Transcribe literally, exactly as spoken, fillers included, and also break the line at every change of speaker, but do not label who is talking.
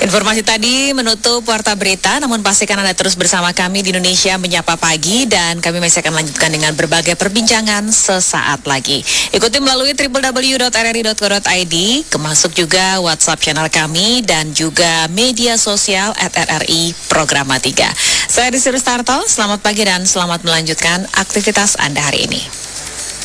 Informasi tadi menutup Warta Berita, namun pastikan Anda terus bersama kami di Indonesia Menyapa Pagi dan kami masih akan lanjutkan dengan berbagai perbincangan sesaat lagi. Ikuti melalui w w w dot r r i dot co dot i d, kemasuk juga WhatsApp channel kami dan juga media sosial at r r i Programa tiga. Saya Desi Rustarto, selamat pagi dan selamat melanjutkan aktivitas Anda hari ini.